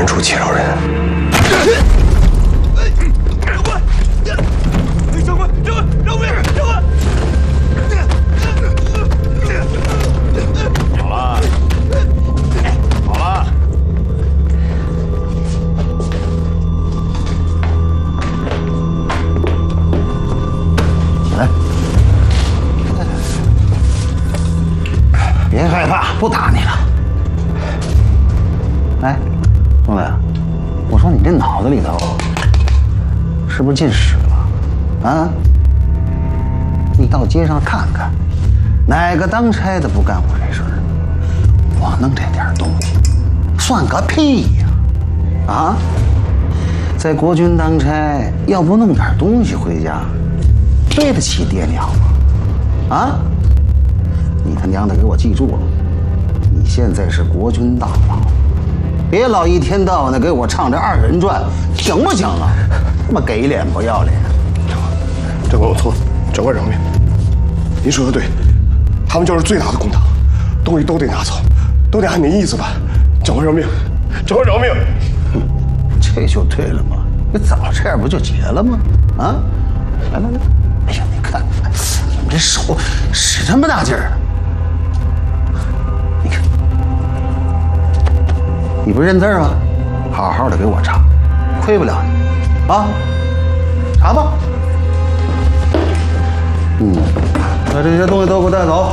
出齐饶人。 长官，长官，饶命！长官！ 好了，好了。来，别害怕，不打你了。哎，兄弟，我说你这脑子里头是不是进屎了？啊？你到街上看看，哪个当差的不干过这事儿？光弄这点东西，算个屁呀！啊，在国军当差，要不弄点东西回家，对得起爹娘吗？啊！你他娘的给我记住了，你现在是国军大佬，别老一天到晚的给我唱这二人转，行不行啊？他妈给脸不要脸！ 长官，我错了，长官饶命。您说的对，他们就是最大的公党，东西都得拿走，都得按您意思办。长官饶命，长官饶命。 这就对了嘛，你早这样不就结了吗？啊，来来来，哎呀，你看，你这手使这么大劲儿，你看，你不认字吗？好好的给我查，亏不了你，啊，查吧。把这些东西都给我带走。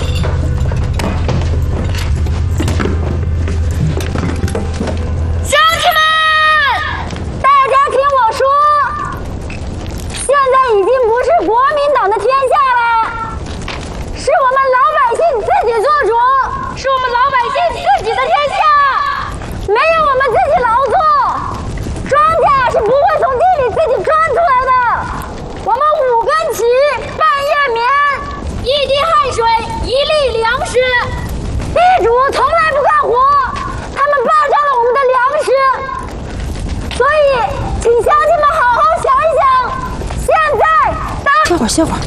乡亲们，大家听我说，现在已经不是国民党的天下了，是我们老百姓自己做主，是我们老百姓自己的天下，没有我们自己劳作，庄稼是不会从地里自己钻出来的。我们五更起，半夜眠，一滴汗水，一粒粮食。地主从来不干活，他们霸占了我们的粮食。所以，请乡亲们好好想一想，现在歇会儿。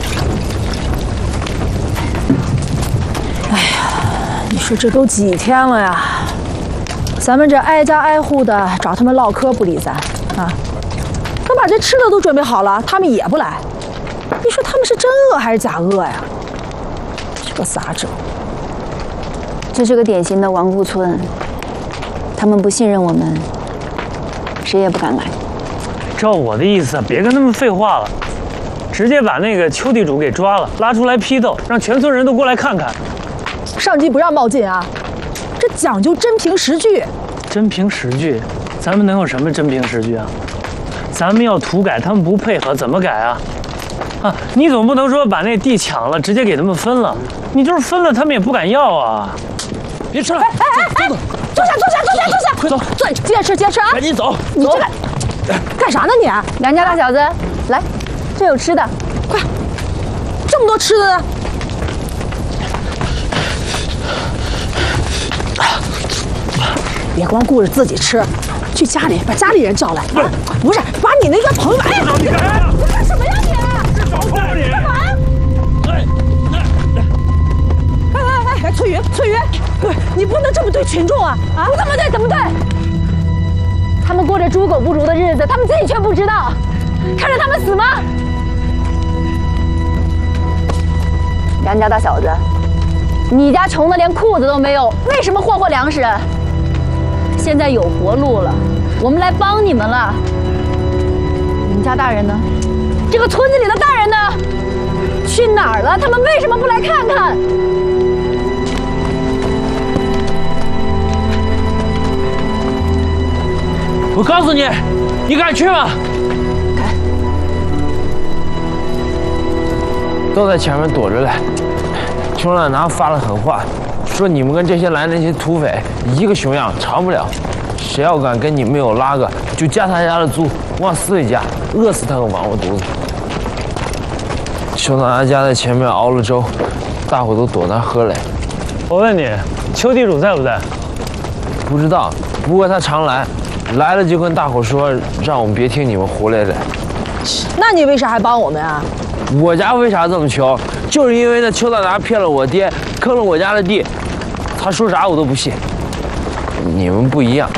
哎呀，你说这都几天了呀？咱们这挨家挨户的找他们唠嗑不理咱啊。等把这吃的都准备好了，他们也不来。你说他们是真饿还是假饿呀？这咋整？ 这是个典型的亡故村，他们不信任我们，谁也不敢来。 照我的意思，别跟他们废话了，直接把那个邱地主给抓了，拉出来批斗，让全村人都过来看看。 上级不让冒进啊，这讲究真凭实据。 真凭实据，咱们能有什么真凭实据啊？咱们要土改，他们不配合，怎么改啊？啊，你总不能说把那地抢了，直接给他们分了？你就是分了，他们也不敢要啊！ 别吃了，哎，坐下，快走，坐，接着吃啊！ 赶紧走， 你这个干啥呢你？ 梁家大小子，来，这有吃的， 快，这么多吃的呢。别光顾着自己吃，去家里把家里人叫来。不是，把你那个朋友，哎，你干什么呀你？干嘛？哎，翠云，不是你不能这么对群众啊！啊， 怎么对？他们过着猪狗不如的日子，他们自己却不知道，看着他们死吗？ 梁家大小子，你家穷的连裤子都没有，为什么霍霍粮食？现在有活路了，我们来帮你们了。你们家大人呢？ 这个村子里的大人呢？去哪儿了？他们为什么不来看看？ 我告诉你，你敢去吗？ 都在前面躲着嘞。邱老拿发了狠话，说你们跟这些来的那些土匪一个熊样长不了，谁要敢跟你们有拉个，就加他家的租，往死里加，饿死他个王八犊子。邱老拿家在前面熬了粥，大伙都躲那喝嘞。 我问你，邱地主在不在？ 不知道，不过他常来，来了就跟大伙说，让我们别听你们胡来的。 那你为啥还帮我们啊？ 我家为啥这么穷？就是因为那邱大拿骗了我爹，坑了我家的地，他说啥我都不信。你们不一样。